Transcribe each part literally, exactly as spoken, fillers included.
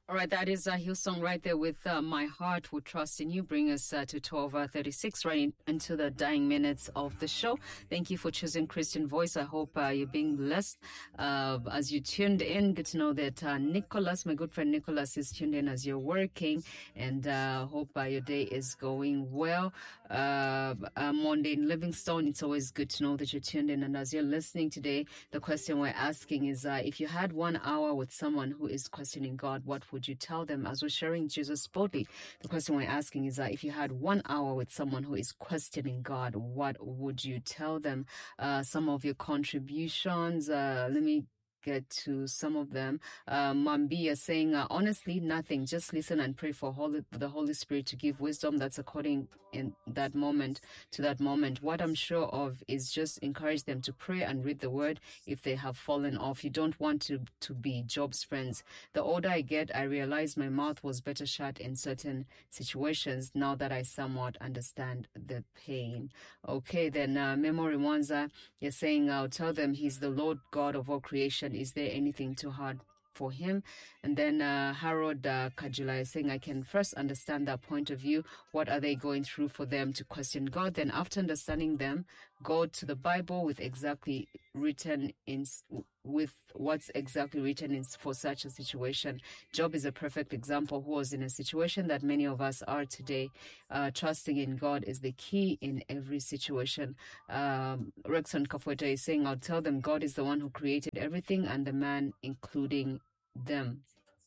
All right, that is a Hillsong right there with uh, My Heart Will Trust in You. Bring us uh, to twelve thirty-six, right in, into the dying minutes of the show. Thank you for choosing Christian Voice. I hope uh, you're being blessed uh, as you tuned in. Good to know that uh, Nicholas, my good friend Nicholas, is tuned in as you're working, and uh, hope uh, your day is going well. Uh, uh, Monday in Livingstone, it's always good to know that you're tuned in. And as you're listening today, the question we're asking is, uh, if you had one hour with someone who is questioning God, what would you tell them? As we're sharing Jesus boldly, the question we're asking is, uh, if you had one hour with someone who is questioning God, what would you tell them? Uh, some of your contributions, uh, let me get to some of them. Uh, Mambi is saying, uh, honestly, nothing. Just listen and pray for Holy, the Holy Spirit to give wisdom that's according in that moment to that moment. What I'm sure of is just encourage them to pray and read the word if they have fallen off. You don't want to, to be Job's friends. The older I get, I realize my mouth was better shut in certain situations now that I somewhat understand the pain. Okay, then uh, Memory Mwanza, you're saying, I'll tell them he's the Lord God of all creation. Is there anything too hard for him? And then uh, Harold uh, Kajula is saying, I can first understand that point of view. What are they going through for them to question God? Then after understanding them, go to the Bible with exactly written in with what's exactly written in for such a situation. Job is a perfect example who was in a situation that many of us are today. Uh, trusting in God is the key in every situation. Um, Rexon Kafueta is saying, I'll tell them God is the one who created everything and the man including them.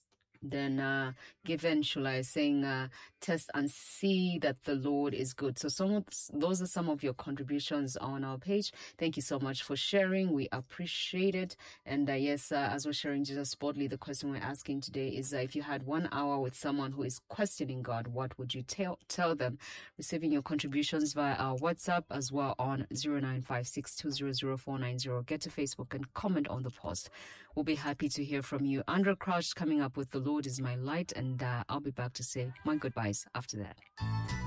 Then uh, Given Shula is saying, uh, test and see that the Lord is good. So some of, those are some of your contributions on our page. Thank you so much for sharing. We appreciate it. And uh, yes, uh, as we're sharing Jesus boldly, the question we're asking today is, uh, if you had one hour with someone who is questioning God, what would you tell tell them? Receiving your contributions via our WhatsApp as well on zero nine five six two zero zero four nine zero. Get to Facebook and comment on the post. We'll be happy to hear from you. Andrew Crouch coming up with The Lord is My Light, and uh, I'll be back to say my goodbyes after that.